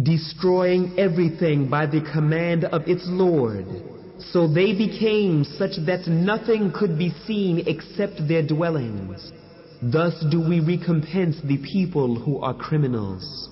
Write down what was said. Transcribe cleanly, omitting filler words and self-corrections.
destroying everything by the command of its Lord. So they became such that nothing could be seen except their dwellings. Thus do we recompense the people who are criminals.